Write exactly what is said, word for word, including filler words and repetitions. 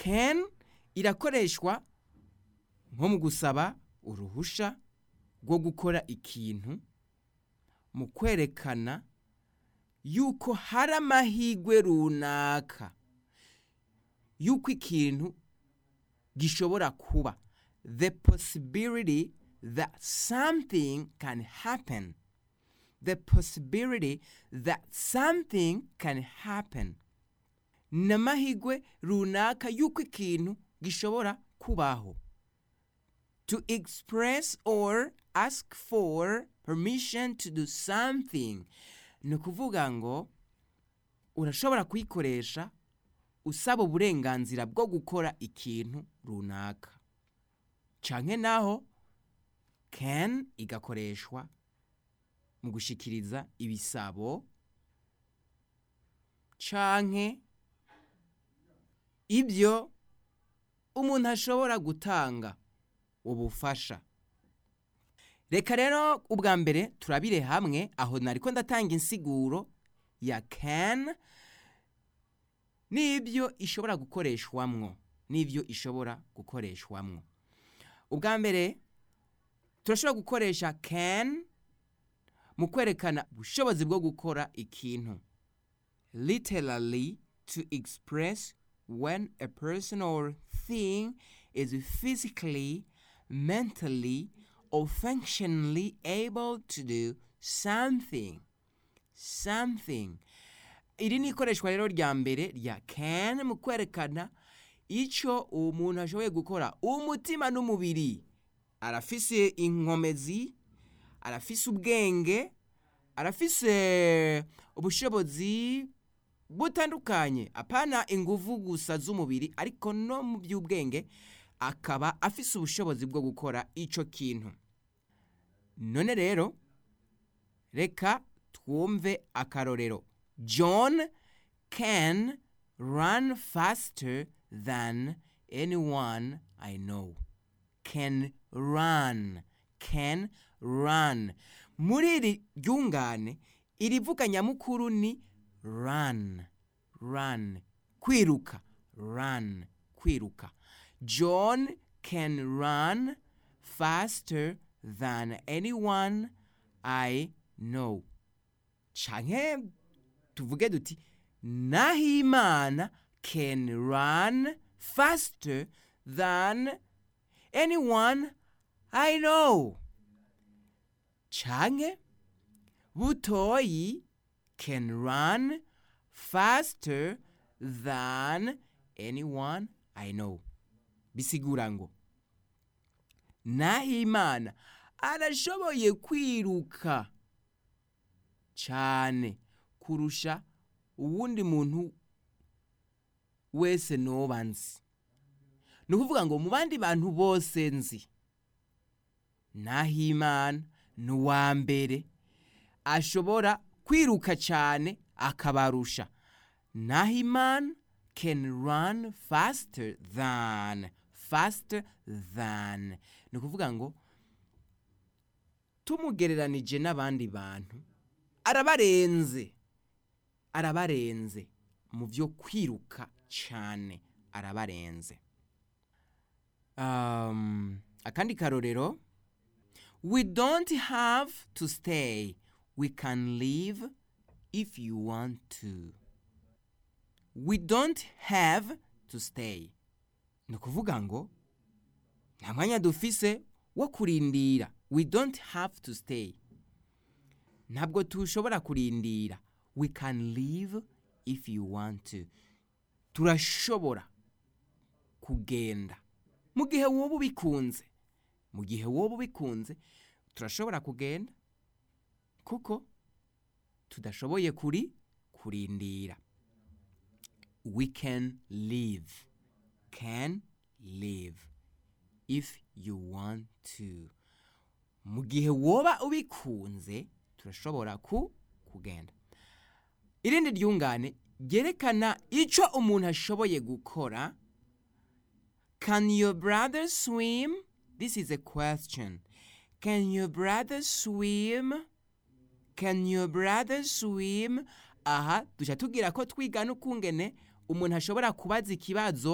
can irakoreshwa nko mu gusaba uruhusha rwo gukora ikintu, mu kwerekana yuko hari amahirwe runaka yuko ikintu gishobora kuba, the possibility that something can happen, the possibility that something can happen, n'amahirwe runaka yuko ikintu gishobora kubaho. To express or ask for permission to do something, ni ukuvuga ngo urashobora kuyikoresha usaba uburenganzira bwo gukora ikintu runaka. Canke naho can igakoreshwa mu gushikiriza ibisabo canke ibyo umuntu ashobora gutanga ubufasha. Reka rero ubwa mbere turabire hamwe aho nariko ndatanga insiguro ya can n'ibyo ishobora gukoreshwamwo n'ibyo ishobora gukoreshwamwo. Ubwa mbere turashobora gukoresha can mu kwerekana ubushobozi bwo gukora ikintu, literally to express when a person or thing is physically, mentally, or functionally able to do something. Something. Iri ni ikoreshwa rero rya mbere rya can mu kwerekana ico umuntu ashoboye gukora. Umutima n'umubiri arafise inkomezi, arafise ubwenge, arafise ubushobozi butandukanye, apana inguvu gusa z'umubiri ariko no mu by'ubwenge akaba afise ubushobozi bwo gukora ico kintu. None rero reka twumve akarorero. John can run faster than anyone I know. Can run. Can run. Muri iri ryungane irivuga nyamukuru ni run. Run. Kwiruka. Run. Kwiruka. John can run faster than anyone I know. Canke tuvuge duti Nahimana can run faster than anyone I know. Canke Butoyi can run faster than anyone I know. Bisigura ngo Nahimana arashoboye kwiruka cyane kurusha uwundi muntu wese nobanzi. Nukuvuga ngo mu bandi bantu bose nzi, Nahimana nuwa mbere ashobora kwiruka cyane akabarusha. Nahimana can run faster than. Faster than. Nukuvuga ngo tumugereranije n'abandi bantu arabarenze. Arabarenze mu byo kwiruka cyane, arabarenze. Um, akandi karorero. We don't have to stay. We can leave if you want to. We don't have to stay. Nukuvuga ngo nta mwanya dufise wo kurindira. We don't have to stay. Ntabwo tushobora kurindira. We can leave if you want to. Turashobora kugenda mu gihe wowe ubikunze. Mu gihe wowe ubikunze turashobora kugenda kuko tudashoboye kuri kurindira. We can leave. Can leave if you want to. Mu gihe woba ubikunze turashobora ku kugenda. Irindi ryungane ryerekana ico umuntu ashoboye gukora. Can your brother swim? This is a question. Can your brother swim? Can your brother swim? Aha, tuja tugira ko twiga n'ukungene umuntu ashobora kubaza ikibazo